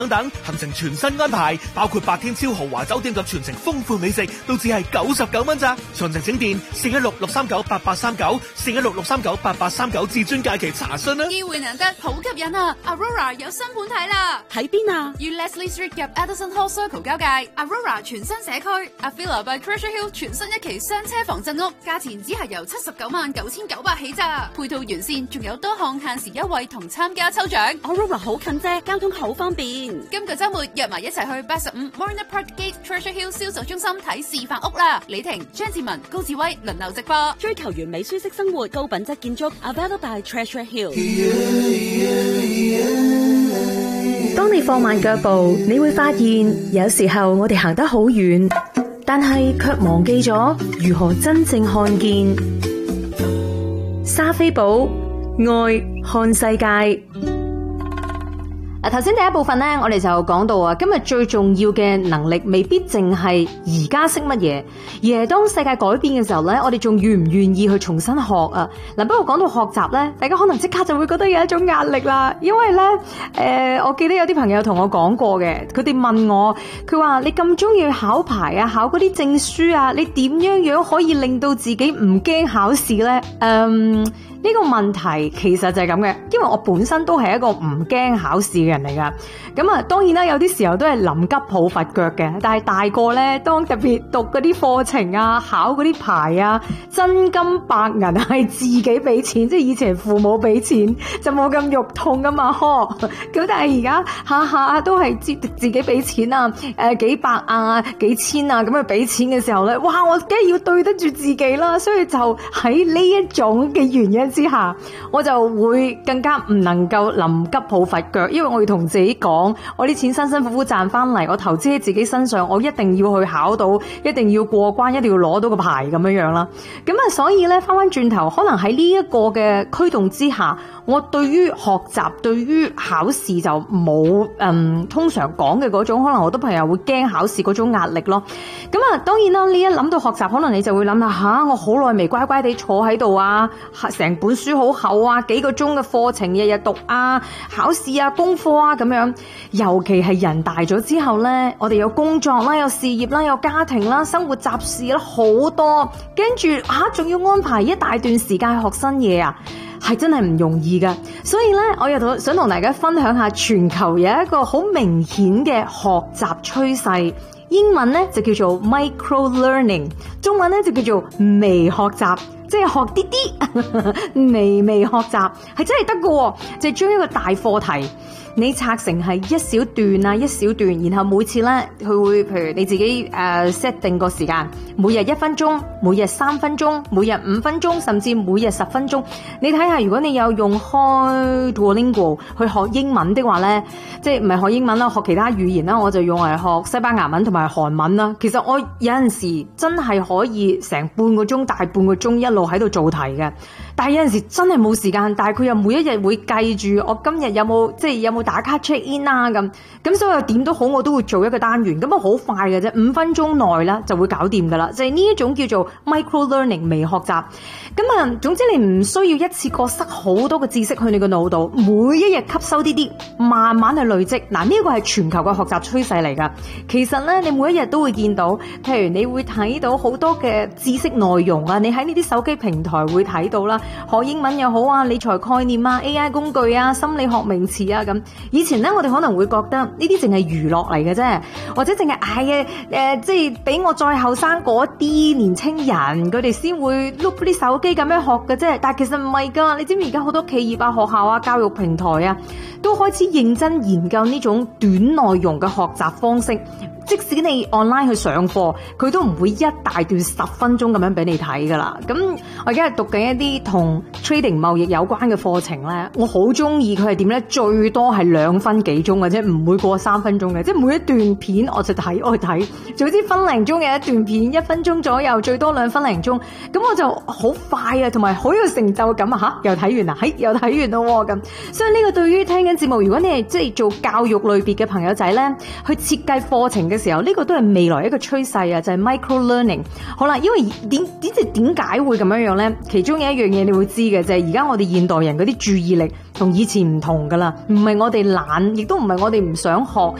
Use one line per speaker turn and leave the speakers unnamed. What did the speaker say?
等等，行程全新安排，包括白天超豪華酒店及全程豐富美食，都只係99蚊咋。詳情請電416-639-8839，416-639-8839至尊假期查詢啦。
機會難得，好吸引啊 ！Aurora 有新盤睇啦，
喺邊啊？
於 Leslie Street 及 Addison Hall Circle 交界 ，Aurora 全新社區 ，Avila by Treasure Hill 全新一期雙車房鎮屋，價錢只係由799900起咋，配套完善，仲有多項限時優惠同參加抽獎。
Aurora 好近啫，交通好方便。
今個週末約埋一齊去85 Marina Park Gate Treasure Hill 銷售中心睇示範屋啦！李婷、張志文、高志威輪流直播，
追求完美舒適生活，高品質建築 Avila by Treasure Hill。
當你放慢腳步，你會發現有時候我哋行得好遠，但係卻忘記咗如何真正看見。莎菲寶愛看世界。頭先第一部分呢，我哋就講到啊，今日最重要嘅能力未必淨係而家識乜嘢，而係當世界改變嘅時候呢，我哋仲願唔願意去重新學啊？嗱，不過講到學習呢，大家可能即刻就會覺得有一種壓力啦，因為呢，我記得有啲朋友同我講過嘅，佢哋問我，佢話你咁中意去考牌啊，考嗰啲證書啊，你點樣可以令到自己唔驚考試呢？呢個問題其實就係咁嘅，因為我本身都係一個唔驚考試嘅人嚟噶。咁啊，當然啦，有啲時候都係臨急抱佛腳嘅。但係大個咧，當特別讀嗰啲課程啊、考嗰啲牌啊，真金白銀係自己俾錢，即係以前父母俾錢就冇咁肉痛噶嘛，呵。咁但係而家下下都係自己俾錢啊，幾百啊、幾千啊咁去俾錢嘅時候咧，哇！我梗係要對得住自己啦，所以就喺呢一種嘅原因之下，我就會更加唔能夠臨急抱佛腳，因為我要同自己講，我啲錢辛辛苦苦賺翻嚟，我投資喺自己身上，我一定要去考到，一定要過關，一定要攞到個牌咁樣啦。咁啊，所以咧翻轉頭，可能喺呢一個嘅驅動之下，我對於學習、對於考試就冇通常講嘅嗰種，可能好多朋友會驚考試嗰種壓力咯。咁啊，當然啦，呢一諗到學習，可能你就會諗下我好耐未乖乖地坐喺度啊，成本書好厚啊，幾個鐘嘅課程日日讀啊，考試啊，功課啊咁樣。尤其係人大咗之後呢，我哋有工作啦，有事業啦，有家庭啦，生活雜事啦好多，跟住仲要安排一大段時間去學新嘢啊，係真係唔容易噶。所以呢，我又想同大家分享下全球有一個好明顯嘅學習趨勢。英文呢就叫做 micro learning， 中文呢就叫做微學習，即係學啲啲微學習，係真係得㗎，就係將一個大課題你拆成係一小段啊，一小段，然後每次咧佢會譬如你自己set 定個時間，每日1分鐘，每日3分鐘，每日5分鐘，甚至每日10分鐘。你睇下，如果你有用開 Duolingo 去學英文的話咧，即係唔係學英文啦，學其他語言啦，我就用嚟學西班牙文同埋韓文啦。其實我有陣時真係可以成半個鐘、大半個鐘一路喺度做題嘅，但係有陣時真係冇時間，但係佢又每一日會計住我今日有冇打卡 check in 啊咁所以點都好，我都會做一個單元，咁啊好快嘅啫，5分鐘內啦就會搞掂噶啦，就係呢一種叫做 micro learning 微學習。咁啊，總之你唔需要一次過塞好多嘅知識去你個腦度，每一日吸收啲啲，慢慢去累積。嗱，呢個係全球嘅學習趨勢嚟噶。其實咧，你每一日都會見到，譬如你會睇到好多嘅知識內容啊，你喺呢啲手機平台會睇到啦，學英文又好啊，理財概念啊， AI 工具啊，心理學名詞啊咁。以前咧，我哋可能會覺得呢啲淨係娛樂嚟嘅啫，或者淨係即係俾我再後生嗰啲年青人，佢哋先會碌啲手機咁樣學嘅啫。但係其實唔係噶，你知唔知而家好多企業啊、學校啊、教育平台啊，都開始認真研究呢種短內容嘅學習方式。即使你 online 去上課，佢都唔會一大段10分鐘咁樣俾你睇噶啦。咁我而家係讀緊一啲同 trading 貿易有關嘅課程咧，我好中意佢係點咧？最多係2分幾鐘嘅啫，唔會過3分鐘嘅。即係每一段片
片，我就睇，總之分零鐘嘅一段片，1分鐘左右，最多2分零鐘，咁我就好快啊，同埋好有成就感啊！吓，又睇完啦，又睇完咯咁。所以呢個對於聽緊節目，如果你係即係做教育類別嘅朋友仔咧，去設計課程嘅時候，呢個都係未來一個趨勢啊，就係 micro learning。好啦，因為點解會咁樣咧？其中有一樣嘢你會知嘅，就係而家我哋現代人嗰啲注意力同以前唔同噶啦，唔係我哋懶，亦都唔係我哋唔想學，